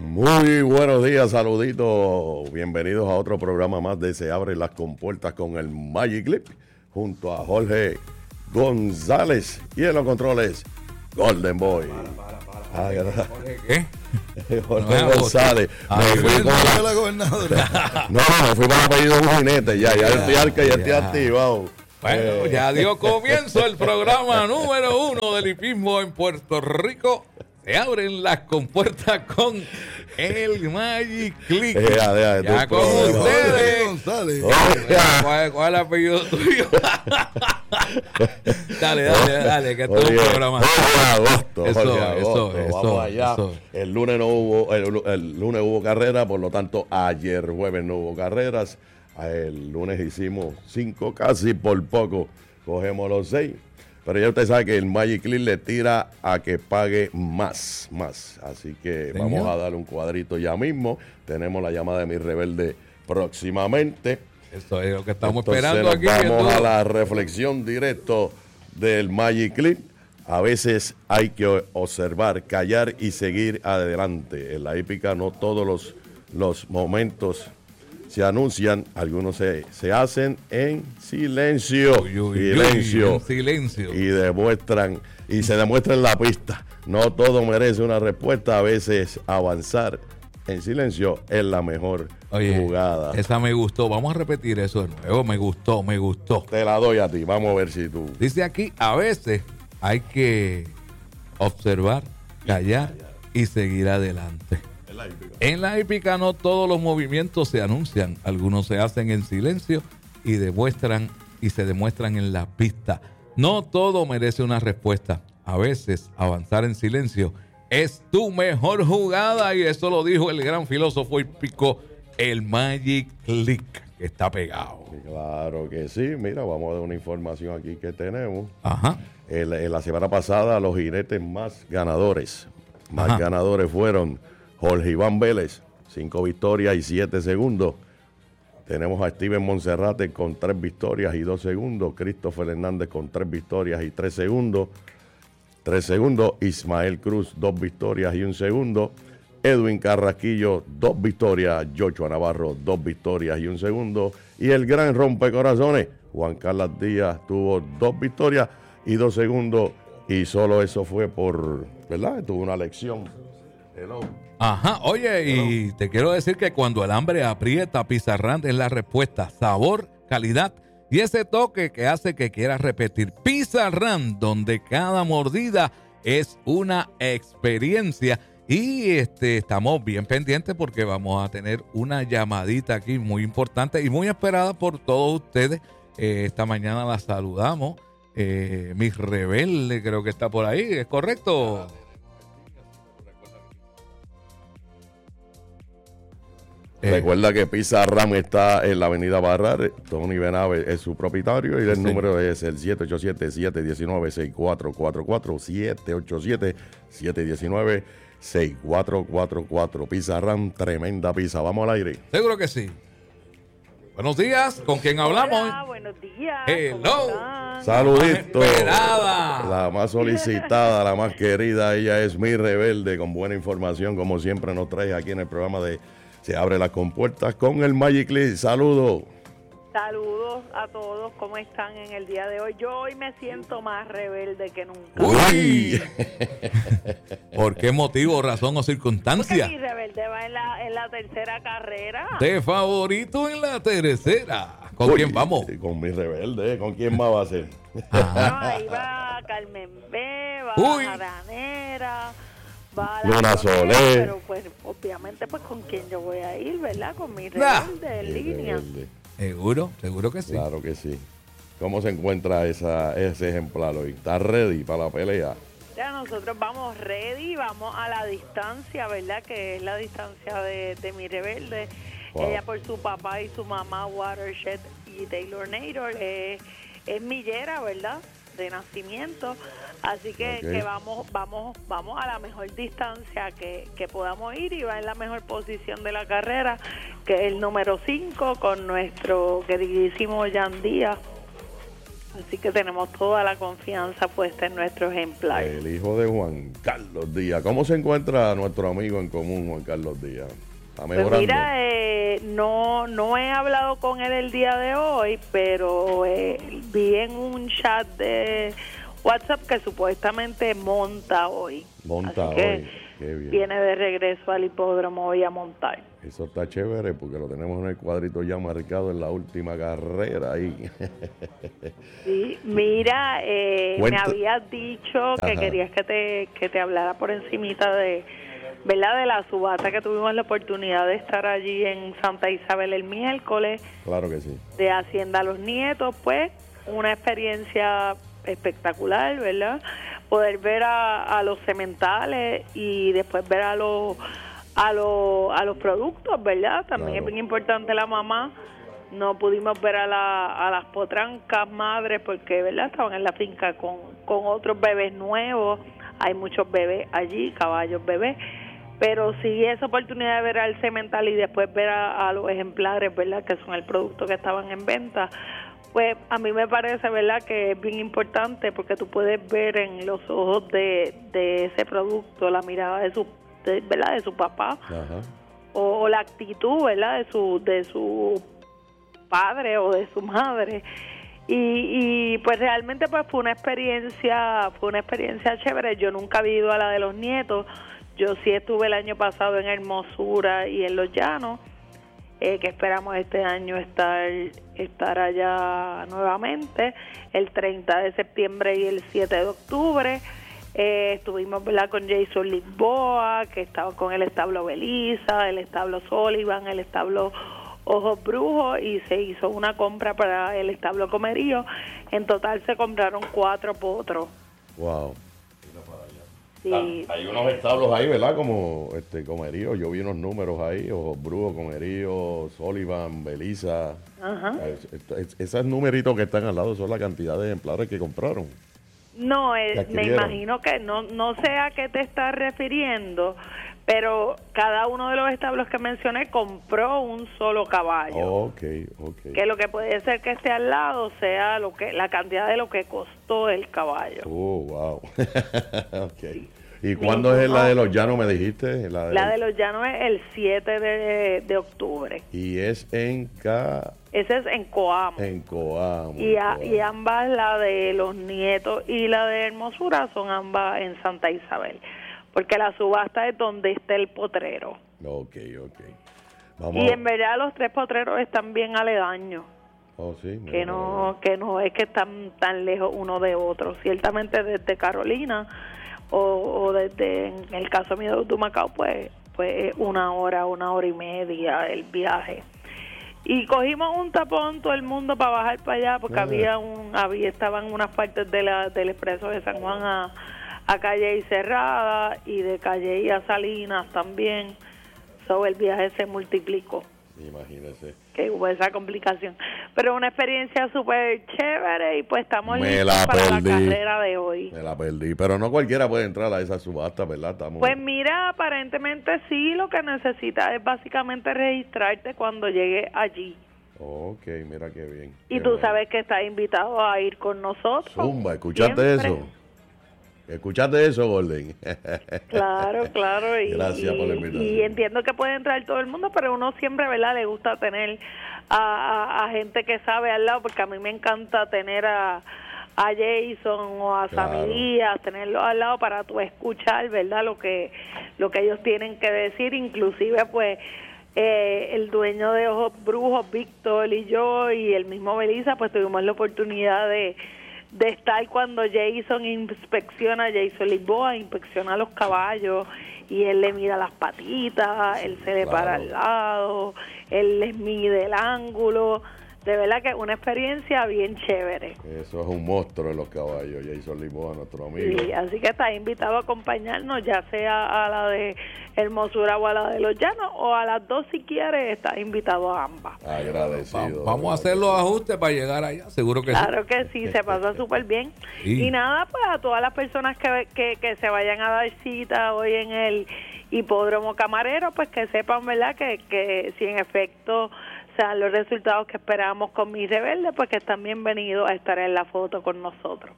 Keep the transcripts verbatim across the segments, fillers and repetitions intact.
Muy buenos días, saluditos, bienvenidos a otro programa más de Se Abren las Compuertas con el Magic Clip, junto a Jorge González y en los controles, Golden Boy. Para, para, para. Ay, ¿Jorge qué? Jorge No, González. Ay, Me fui bueno, con la- la gobernadora. No, no, me fui para el apellido de un jinete, ya, ya, Ya, estoy arca, ya, estoy ya. activado. Bueno, Eh, ya dio comienzo el programa número uno del hipismo en Puerto Rico. Se abren las compuertas con el Magic Click. Eh, deja, deja, Ya tú, con pero- ustedes. González. Oiga. ¿Cuál, cuál es el apellido tuyo? dale, dale, dale, que esto es un Oye, programa. Jorge Agosto, Eso, Jorge eso, Agosto. eso, Vamos allá. eso. El lunes no hubo, el, el lunes hubo carrera, por lo tanto ayer jueves no hubo carreras. El lunes hicimos cinco, casi por poco cogemos los seis. Pero ya usted sabe que el Magic Clip le tira a que pague más, más. Así que Señor. vamos a darle un cuadrito ya mismo. Tenemos la llamada de Mi Rebelde próximamente. Eso es lo que estamos Entonces esperando nos aquí. vamos que a tú- la reflexión directo del Magic Clip. A veces hay que observar, callar y seguir adelante. En la hípica no todos los, los momentos se anuncian, algunos se, se hacen en silencio. Uy, uy, uy, silencio. en silencio. Y demuestran, y se demuestra en la pista. No todo merece una respuesta. A veces avanzar en silencio es la mejor Oye, jugada. esa me gustó. Vamos a repetir eso de nuevo. Me gustó, me gustó. Te la doy a ti. Vamos a ver si tú. Dice aquí, a veces hay que observar, callar y seguir adelante. En la hípica no todos los movimientos se anuncian, algunos se hacen en silencio y demuestran y se demuestran en la pista. No todo merece una respuesta. A veces avanzar en silencio es tu mejor jugada y eso lo dijo el gran filósofo hípico, el Magic Click, que está pegado. Claro que sí. Mira, vamos a dar una información aquí que tenemos. Ajá. En, en la semana pasada, los jinetes más ganadores, más Ajá. ganadores fueron Jorge Iván Vélez, cinco victorias y siete segundos. Tenemos a Steven Monserrate con tres victorias y dos segundos. Christopher Hernández con tres victorias y tres segundos. Tres segundos. Ismael Cruz, dos victorias y un segundo. Edwin Carrasquillo, dos victorias. Joshua Navarro, dos victorias y un segundo. Y el gran rompecorazones, Juan Carlos Díaz, tuvo dos victorias y dos segundos. Y solo eso fue por, ¿verdad? Tuvo una lección. Hello. Ajá, oye, y te quiero decir que cuando el hambre aprieta, Pizarrán es la respuesta. Sabor, calidad y ese toque que hace que quieras repetir. Pizarrán, donde cada mordida es una experiencia. Y este estamos bien pendientes porque vamos a tener una llamadita aquí muy importante y muy esperada por todos ustedes. Eh, esta mañana la saludamos. Eh, Mis Rebelde creo que está por ahí, ¿es correcto? Eh, Recuerda que Pizza Ram está en la avenida Barrar. Tony Benave es su propietario y el Sí. número es el siete ocho siete, siete uno nueve, seis cuatro cuatro cuatro, siete ocho siete, siete uno nueve, seis cuatro cuatro cuatro. Pizza Ram, tremenda pizza. Vamos al aire. Seguro que sí. Buenos días, ¿con quién hablamos? Hola, buenos días. Hello. ¿Cómo están? Saludito. Esperada. La más solicitada, la más querida, ella es Mi Rebelde, con buena información, como siempre nos trae aquí en el programa de Se Abre las Compuertas con el Magic Clip. Saludos. Saludos a todos, ¿cómo están en el día de hoy? Yo hoy me siento más rebelde que nunca. Uy. ¿Por qué motivo, razón o Porque circunstancia? mi rebelde va en la, en la tercera carrera. De favorito en la tercera. ¿Con Uy, quién vamos? Con Mi Rebelde. ¿Con quién más va a ser? Ajá. No, ahí va Carmen B, va Uy. Jaranera, va la Luna Soler, Soler. Pero pues obviamente pues con quién yo voy a ir, ¿verdad? Con mi Nah. rebelde en Mi línea. Rebelde. Seguro, seguro que sí. Claro que sí. ¿Cómo se encuentra esa, ese ejemplar hoy? ¿Está ready para la pelea? Ya nosotros vamos ready, vamos a la distancia, ¿verdad? Que es la distancia de, de mi rebelde. Wow. Ella por su papá y su mamá, Watershed y Taylor Nader, es, es millera, ¿verdad? De nacimiento. Así que, Ok. que vamos vamos vamos a la mejor distancia que, que podamos ir y va en la mejor posición de la carrera, que es el número cinco con nuestro queridísimo Jan Díaz. Así que tenemos toda la confianza puesta en nuestro ejemplar. El hijo de Juan Carlos Díaz. ¿Cómo se encuentra nuestro amigo en común, Juan Carlos Díaz? ¿Está mejorando? Pues mira, eh, no, no he hablado con él el día de hoy, pero eh, vi en un chat de WhatsApp que supuestamente monta hoy. Monta Así que hoy. Qué bien. viene de regreso al hipódromo hoy a montar. Eso está chévere porque lo tenemos en el cuadrito ya marcado en la última carrera ahí. Sí, mira, eh, me habías dicho que Ajá. querías que te, que te hablara por encimita de, ¿verdad? De la subasta que tuvimos la oportunidad de estar allí en Santa Isabel el miércoles, Claro que sí. de Hacienda Los Nietos, pues una experiencia espectacular, ¿verdad? Poder ver a, a los sementales y después ver a los a los a los productos, ¿verdad? También Claro. es bien importante la mamá. No pudimos ver a, la, a las potrancas madres porque, ¿verdad? Estaban en la finca con, con otros bebés nuevos. Hay muchos bebés allí, caballos bebés. Pero sí esa oportunidad de ver al semental y después ver a, a los ejemplares, ¿verdad? Que son el producto que estaban en venta. Pues a mí me parece, ¿verdad?, que es bien importante porque tú puedes ver en los ojos de, de ese producto la mirada de su, de, ¿verdad?, de su papá. Ajá. O, o la actitud, ¿verdad?, de su de su padre o de su madre. Y, y pues realmente pues fue una experiencia, fue una experiencia chévere. Yo nunca había ido a la de los nietos. Yo sí estuve el año pasado en Hermosura y en Los Llanos. Eh, que esperamos este año estar estar allá nuevamente el treinta de septiembre y el siete de octubre. Eh, estuvimos, ¿verdad?, con Jason Lisboa, que estaba con el establo Belisa, el establo Sullivan, el establo Ojos Brujos, y se hizo una compra para el establo Comerío. En total se compraron cuatro potros. Wow. Sí. Ah, hay unos establos ahí, ¿verdad? Como este Comerío, yo vi unos números ahí, Ojos Brujos, Comerío, Sullivan, Belisa. Ajá. Es- es- es- esos numeritos que están al lado son la cantidad de ejemplares que compraron. No, eh, Que me adquirieron. imagino que no, no sé a qué te estás refiriendo, pero cada uno de los establos que mencioné compró un solo caballo. Ok, ok. Que lo que puede ser que esté al lado sea lo que la cantidad de lo que costó el caballo. Oh, wow. Ok. ¿Y cuándo es la de los llanos, me dijiste? La de, La de los Llanos es el siete de, de octubre. Y es en, Ca... Ese es en Coamo. en Coamo. Y, a- Coamo. y ambas, la de los nietos y la de Hermosura, son ambas en Santa Isabel. Porque la subasta es donde está el potrero. Ok, ok. Vamos. Y en verdad los tres potreros están bien aledaños. Oh, sí. mira, Que no, que no es que están tan lejos uno de otro. Ciertamente desde Carolina o, o desde, en el caso mío de Utumacao, pues, pues una hora, una hora y media el viaje. Y cogimos un tapón todo el mundo para bajar para allá porque Ah. había un, había, estaban unas partes de la, del expreso de San Juan a, a Calle y Cerrada y de Calle y a Salinas también. So, el viaje se multiplicó, Imagínese. que hubo esa complicación. Pero una experiencia súper chévere y pues estamos Me listos la para perdí. la carrera de hoy. Me la perdí. Pero no cualquiera puede entrar a esa subasta, ¿verdad? Estamos... Pues mira, aparentemente sí, lo que necesitas es básicamente registrarte cuando llegue allí. Ok, mira qué bien. Y Qué tú bueno. sabes que estás invitado a ir con nosotros. Zumba, ¿escuchaste Siempre. eso? ¿Escuchaste eso, Gordon? Claro, claro. Y, Gracias por la y- invitación. y entiendo que puede entrar todo el mundo, pero uno siempre, ¿verdad?, le gusta tener a, a- a gente que sabe al lado, porque a mí me encanta tener a, a Jason o a Claro. Sammy Díaz, tenerlos al lado para tú escuchar, ¿verdad?, lo que, lo que ellos tienen que decir. Inclusive, pues, eh, el dueño de Ojos Brujos, Víctor, y yo, y el mismo Belisa, pues tuvimos la oportunidad de de estar cuando Jason inspecciona, Jason Lisboa inspecciona los caballos y él le mira las patitas, él se le claro. para al lado, él les mide el ángulo. De verdad que es una experiencia bien chévere. Eso es un monstruo en los caballos, Jason Lisboa, nuestro amigo. Sí, así que estás invitado a acompañarnos, ya sea a la de Hermosura o a la de Los Llanos, o a las dos si quieres, estás invitado a ambas. Va- Agradecido. vamos a hacer los ajustes para llegar allá, seguro que sí. Claro que sí, se pasa súper bien. Sí. Y nada, pues a todas las personas que, que, que se vayan a dar cita hoy en el Hipódromo Camarero, pues que sepan, ¿verdad?, que, que si en efecto sean los resultados que esperamos con Mi Rebelde, pues que están bienvenidos a estar en la foto con nosotros.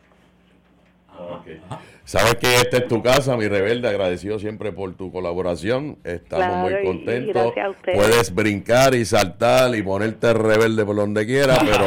Okay. Sabes que esta es tu casa, Mi Rebelde, agradecido siempre por tu colaboración, estamos Claro, muy y- y contentos, gracias a ustedes. puedes brincar y saltar y ponerte rebelde por donde quieras, pero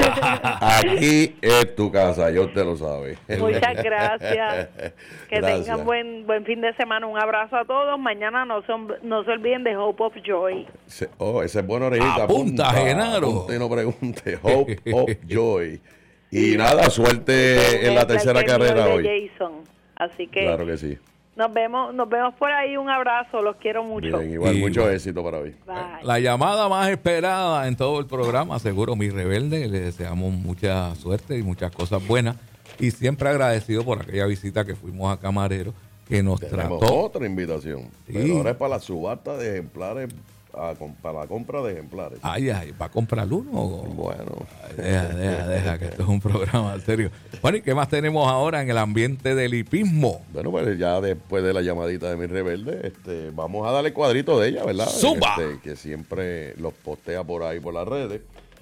aquí es tu casa, yo te lo sabes. Muchas gracias. Que Gracias. tengan buen buen fin de semana. Un abrazo a todos. Mañana no se, no se olviden de Hope of Joy. Se- Oh, esa es buena orejita. Apunta, Genaro. apunta y no pregunte. Hope of Joy. Y nada, suerte en la tercera Like el carrera mío hoy. de Jason. Así que Claro que sí. nos vemos nos vemos por ahí. Un abrazo. Los quiero mucho. Bien, igual, Y mucho igual. éxito para hoy. Bye. La llamada más esperada en todo el programa, seguro Mi Rebelde. Le deseamos mucha suerte y muchas cosas buenas. Y siempre agradecido por aquella visita que fuimos a Camarero, que nos Tenemos trató. otra invitación. Sí. Pero ahora es para la subasta de ejemplares, a com- para la compra de ejemplares. Ay, ay, ¿va a comprar uno? o- Bueno, Ay, Deja, deja, deja, que esto es un programa serio. Bueno, ¿y qué más tenemos ahora en el ambiente del hipismo? bueno, pues ya después de la llamadita de Mi Rebelde, este, vamos a darle cuadrito de ella, ¿verdad? ¡Zumba! Este, que siempre los postea por ahí por las redes.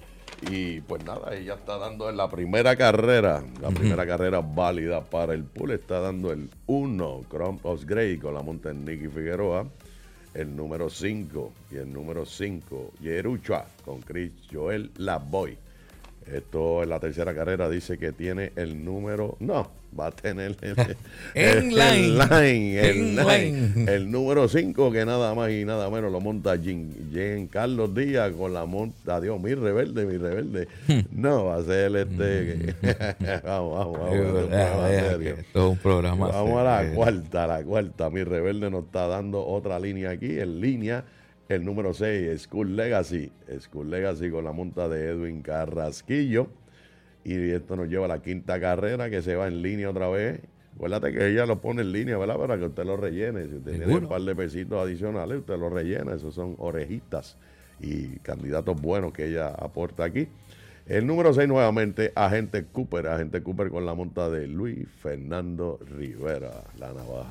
Y pues nada, ella está dando en la primera carrera, la primera carrera válida para el pool, está dando el uno, Crown of Grey con la monta Nicky Figueroa, el número cinco y el número cinco, Yerucha con Chris Joel Lavoy. Esto en la tercera carrera dice que tiene el número, no, va a tener el, En el line. line, el, En line. line. El número cinco que nada más y nada menos lo monta Jean, Jean Carlos Díaz con la monta, Dios, Mi Rebelde, Mi Rebelde. No, va a ser este, vamos, vamos, vamos, Eh, esto es un deja, programa deja, serio. que esto es un programa Vamos a la serio. cuarta, la cuarta. Mi Rebelde nos está dando otra línea aquí. En línea, el número seis, School Legacy. School Legacy con la monta de Edwin Carrasquillo. Y esto nos lleva a la quinta carrera que se va en línea otra vez. Acuérdate que ella lo pone en línea, ¿verdad? Para que usted lo rellene. Si usted tiene Seguro. un par de pesitos adicionales, usted lo rellena. Esos son orejitas y candidatos buenos que ella aporta aquí. El número seis nuevamente, Agente Cooper. Agente Cooper con la monta de Luis Fernando Rivera, la navaja.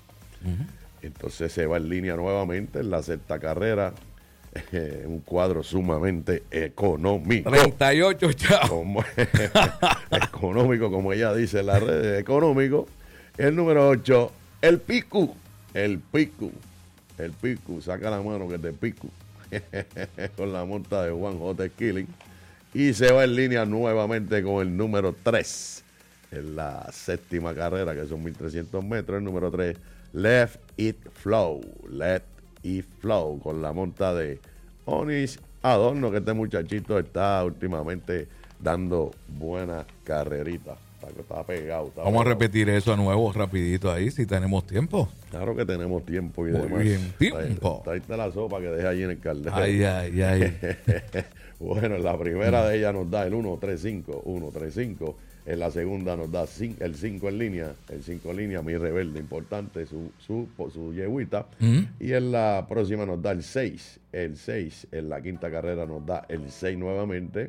Entonces se va en línea nuevamente en la sexta carrera. Eh, un cuadro sumamente económico. treinta y ocho, chao. Como- económico, como ella dice en las redes, económico. El número ocho, el Picu. El Picu. El Picu. Saca la mano que es de Picu. Con la monta de Juan J. Killing. Y se va en línea nuevamente con el número tres. En la séptima carrera, que son mil trescientos metros. El número tres, Let It Flow. Let It Flow. Con la monta de Onis Adorno, que este muchachito está últimamente dando buenas carreritas. Está, está pegado. está Vamos a pegado. repetir eso a nuevo, rapidito ahí, si tenemos tiempo. Claro que tenemos tiempo y Muy demás. bien, tiempo. Trae- Tráete la sopa que deja allí en el caldero. Ay, ay, ay. Bueno, en la primera de ella nos da el uno tres cinco, uno tres cinco. En la segunda nos da cin- el cinco en línea. El cinco en línea, Mi Rebelde, importante, su, su, su yegüita. Y en la próxima nos da el seis. El seis. En la quinta carrera nos da el seis nuevamente.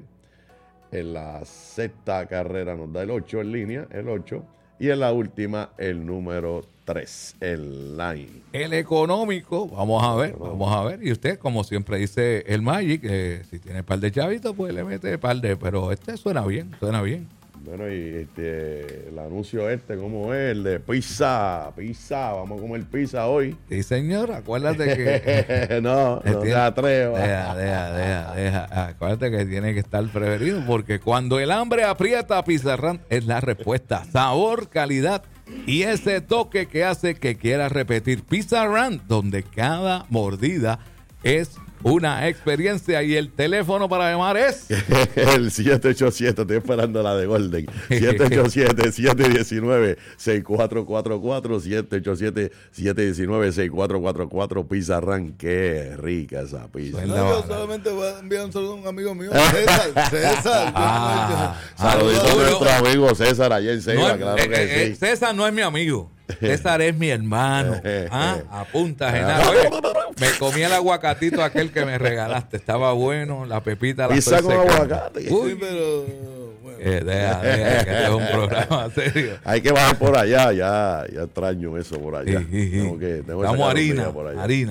En la sexta carrera nos da el ocho en línea, el ocho. Y en la última, el número tres, el line. El económico, vamos a ver, vamos a ver. Y usted, como siempre dice el Magic, eh, si tiene par de chavitos, pues le mete par de. Pero este suena bien, suena bien. Bueno, y este, el anuncio este, ¿cómo es? El de pizza, pizza, vamos a comer pizza hoy. Sí, señor, acuérdate que. no, no Tiene- te atrevas. Deja, deja, deja, deja. Acuérdate que tiene que estar prevenido porque cuando el hambre aprieta, Pizarrán es la respuesta. Sabor, calidad y ese toque que hace que quieras repetir. Pizarrán, donde cada mordida es una experiencia y el teléfono para llamar es... El siete ocho siete, estoy esperando la de Golden. siete ocho siete, siete uno nueve, seis cuatro cuatro cuatro, siete ocho siete, siete uno nueve, seis cuatro cuatro cuatro, Pizarrán. Qué rica esa pizza. Suena- No, yo solamente voy a enviar un saludo a un amigo mío, César. César. Ah, Saluditos a saludos. nuestro amigo César allá en Ceiba, No es- claro eh, que eh, sí. César no es mi amigo. César es mi hermano. Ah, apunta, Genaro. Oye, me comí el aguacatito aquel que me regalaste. Estaba bueno. La pepita la Pizza estoy con secando. aguacate. Uy, Sí, pero bueno. eh, deja, deja, que este es un programa serio. Hay que bajar por allá, ya, ya extraño eso por allá. Sí, sí, sí. Tengo que, tengo que Damos sacar un harina, día por allá. harina.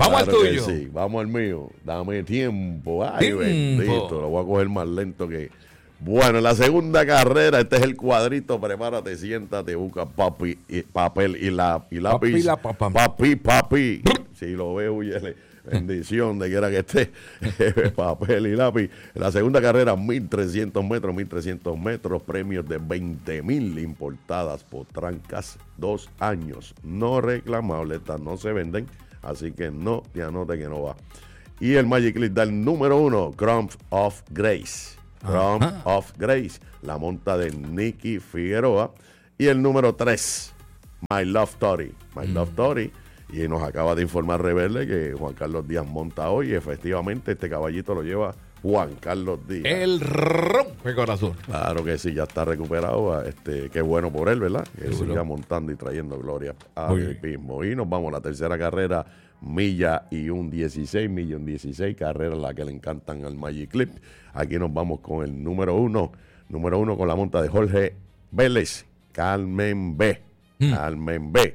Vamos Claro al que tuyo. Sí, vamos al mío. Dame tiempo. Ay, Tiempo. bendito. Lo voy a coger más lento que. Bueno, en la segunda carrera, este es el cuadrito. Prepárate, siéntate, busca papi, y, papel y, la, y lápiz. Papi, la papá. Papi, papi. Si lo veo, huyele. Bendición de quiera que esté. Papel y lápiz. En la segunda carrera, mil trescientos metros, mil trescientos metros. Premios de veinte mil importadas por trancas. Dos años. No reclamables. Estas no se venden. Así que no te anote que no va. Y el Magic Leap da el número uno, Crown of Grace. Crown Ajá. of Grace, la monta de Nicky Figueroa. Y el número tres, My Love Story. My Mm. Love Story. Y nos acaba de informar Rebelde que Juan Carlos Díaz monta hoy. Y efectivamente este caballito lo lleva Juan Carlos Díaz. El rompe corazón. Claro que sí, ya está recuperado. Este, qué bueno por él, ¿verdad? Que Seguro. siga montando y trayendo gloria Muy al mismo. Y nos vamos a la tercera carrera, milla y un dieciséis, milla y un dieciséis, carrera la que le encantan al Magic Leap. Aquí nos vamos con el número uno, número uno con la monta de Jorge Vélez, Carmen B. Mm. Carmen B.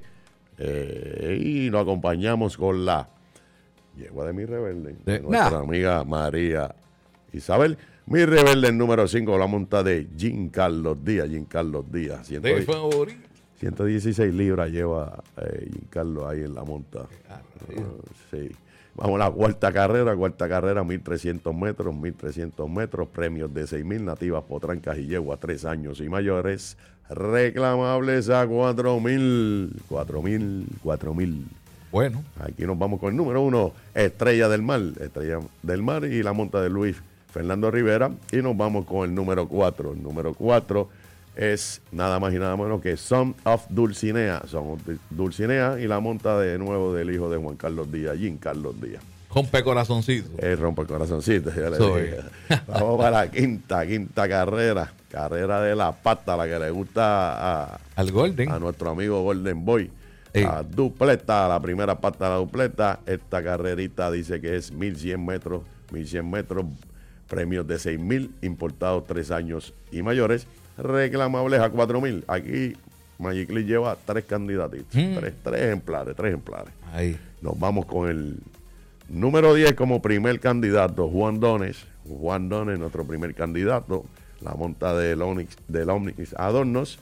Eh, y nos acompañamos con la yegua de mi rebelde, De- nuestra nah. amiga María Isabel. Mi rebelde, el número cinco, la monta de Jean Carlos Díaz. Jean Carlos Díaz. ciento De favorito. ciento dieciséis libras lleva eh, Jean Carlos ahí en la monta. Ah, sí. Vamos a la cuarta carrera. Cuarta carrera, mil trescientos metros. mil trescientos metros. Premios de seis mil nativas, potrancas y yegua, tres años y mayores. Reclamables a cuatro mil. cuatro mil. cuatro mil. Bueno, Aquí nos vamos con el número uno, Estrella del Mar, Estrella del Mar y la monta de Luis Fernando Rivera. Y nos vamos con el número cuatro. El número cuatro es nada más y nada menos que Son of Dulcinea. Son of Dulcinea y la monta de nuevo del hijo de Juan Carlos Díaz, Jean Carlos Díaz. rompe corazoncito. El rompe el corazoncito. Ya le Soy. dije. Vamos para la quinta, quinta carrera. Carrera de la pata, la que le gusta a, Al Golden. a nuestro amigo Golden Boy. Ey. La dupleta, la primera pata de la dupleta. Esta carrerita dice que es mil cien metros, mil cien metros, premios de seis mil, importados tres años y mayores, reclamables a cuatro mil. Aquí Magic Leap lleva tres candidatitos, Mm. tres, tres ejemplares, tres ejemplares. Ahí. Nos vamos con el número diez como primer candidato, Juan Dones. Juan Dones, nuestro primer candidato, la monta del Omnix, del Omnix Adornos.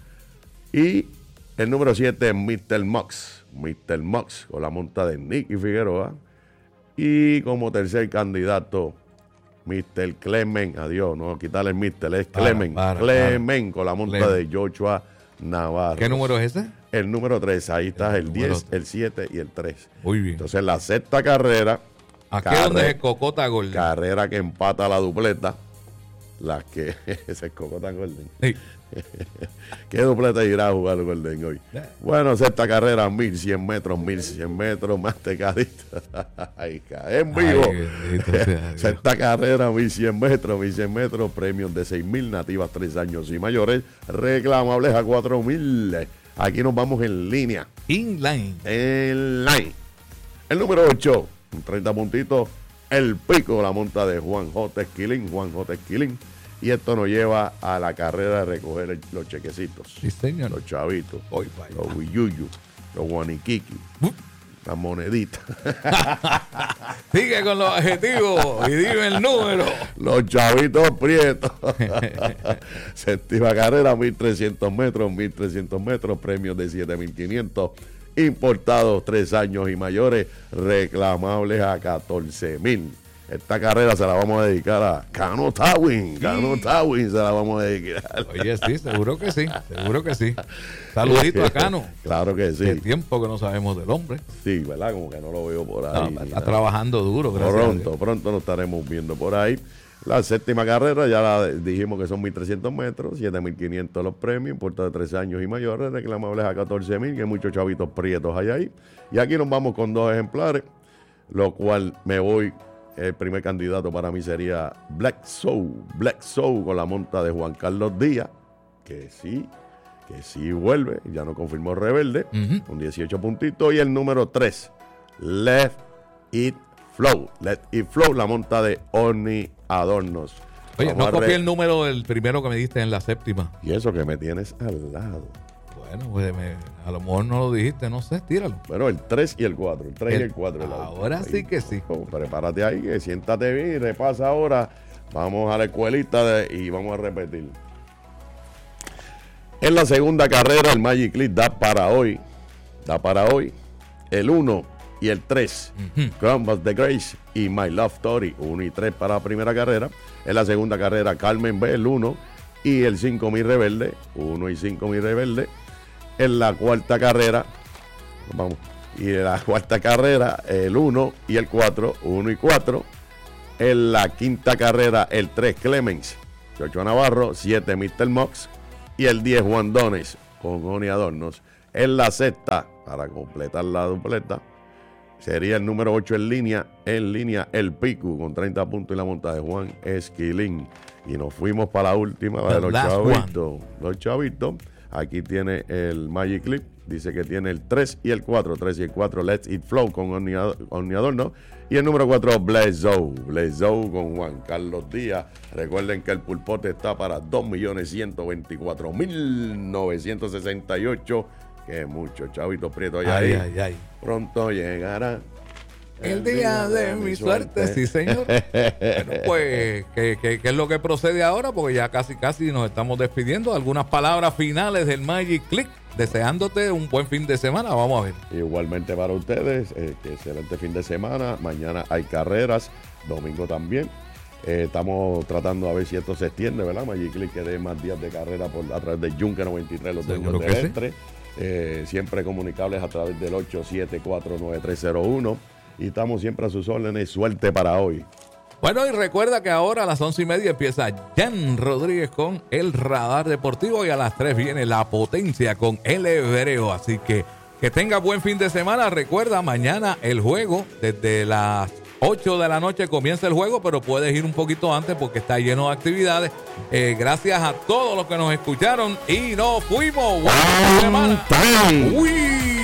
Y el número siete, mister Mox. mister Mox, con la monta de Nicky Figueroa. Y como tercer candidato, mister Clemen. Adiós, no quitarle el mister, es Para, Clemen. para, Clemen, con la monta Clemen. de Joshua Navarro. ¿Qué número es ese? El número tres, ahí está el, El número diez, el siete y el tres. Muy bien. Entonces, la sexta carrera, Aquí carre- es donde se cocota Golden. carrera que empata la dupleta, las que se cocota Golden. Sí. ¿Qué dupleta irá a jugar Golden hoy? Bueno, sexta carrera, mil cien metros, mil cien metros, más tecadita. Ay, ca- en vivo. Ay, bendito sea Dios. Sexta carrera, mil cien metros, mil cien metros, premios de seis mil, nativas tres años y mayores, reclamables a cuatro mil. Aquí nos vamos en línea. Inline. En line. El número ocho, un treinta puntitos, el pico, la monta de Juan J. Esquilín, Juan J. Esquilín. Y esto nos lleva a la carrera de recoger el- los chequecitos, Sí, señor. los chavitos, Voy para allá. los wiyuyu, los guaniquiqui, Uh. las moneditas, Sigue con los adjetivos y dime el número. los chavitos prietos. Séptima carrera, mil trescientos metros, mil trescientos metros, premios de siete mil quinientos, importados tres años y mayores, reclamables a catorce mil. Esta carrera se la vamos a dedicar a Cano Tawin. Cano Tawin se la vamos a dedicar. Oye, sí, seguro que sí. Seguro que sí. Saludito a Cano. Claro que Qué sí. tiempo que no sabemos del hombre. Sí, ¿verdad? Como que no lo veo por No, ahí. ni está nada. trabajando duro, gracias a Pronto, Dios. pronto nos estaremos viendo por ahí. La séptima carrera, ya la dijimos que son mil trescientos metros, siete mil quinientos los premios, importados de tres años y mayores, reclamables a catorce mil, que hay muchos chavitos prietos hay ahí. Y aquí nos vamos con dos ejemplares, lo cual me voy, el primer candidato para mí sería Black Soul, Black Soul con la monta de Juan Carlos Díaz, que sí, que sí vuelve, ya nos confirmó Rebelde, Ujú. con dieciocho puntitos. Y el número tres, Let It Flow. Let It Flow, la monta de Oni Adornos. Oye, Vamos no a copié re- el número del primero que me diste en la séptima. Y eso que me tienes al lado. Bueno, pues me, a lo mejor no lo dijiste, no sé, tíralo. Bueno, el tres y el cuatro. El tres El- y el cuatro. ahora sí que sí. Oh, prepárate ahí, que siéntate bien y repasa ahora. Vamos a la escuelita de- y vamos a repetir. En la segunda carrera, el Magic Click da para hoy. Da para hoy el uno y el tres. Ujú. Crown of the Grace y My Love Story, uno y tres para la primera carrera. En la segunda carrera, Carmen B, el uno y el cinco Mi Rebelde, uno y cinco Mi Rebelde. En la cuarta carrera, vamos, y en la cuarta carrera, el uno y el cuatro, uno y cuatro. En la quinta carrera, el tres Clemens, Chocho Navarro, siete mister Mox y el diez Juan Dones con Oni Adornos. En la sexta, para completar la dupleta, sería el número ocho en línea, en línea el Picu con treinta puntos y la monta de Juan Esquilín. Y nos fuimos para la última, la de los last chavitos. Los chavitos. Aquí tiene el Magic Clip. Dice que tiene el tres y el cuatro. tres y el cuatro, Let's It Flow con Oni Adorno. Y el número cuatro, Blazou. Blazou con Juan Carlos Díaz. Recuerden que el pulpote está para dos millones ciento veinticuatro mil novecientos sesenta y ocho. Que mucho, chavito Prieto. Ay, Ahí. ay, ay. Pronto llegará El día de mi suerte, sí, señor. Bueno, pues, ¿qué, qué, qué es lo que procede ahora? Porque ya casi, casi nos estamos despidiendo. Algunas palabras finales del Magic Click. Deseándote un buen fin de semana. Vamos a ver. Igualmente para ustedes, eh, que excelente fin de semana. Mañana hay carreras, domingo también. Eh, estamos tratando a ver si esto se extiende, ¿verdad? Magic Click que dé más días de carrera por, a través de Yunque noventa y tres, los Seguro dueños que sí. terrestres. Eh, siempre comunicables a través del ocho siete cuatro nueve tres cero uno. Y estamos siempre a sus órdenes. Suerte para hoy. Bueno, y recuerda que ahora a las once y media empieza Jan Rodríguez con el Radar Deportivo y a las tres viene La Potencia con El Hebreo. Así que que tenga buen fin de semana. Recuerda, mañana el juego desde las ocho de la noche comienza el juego, pero puedes ir un poquito antes porque está lleno de actividades. Eh, gracias a todos los que nos escucharon y nos fuimos. ¡Buena semana! Time. ¡Uy!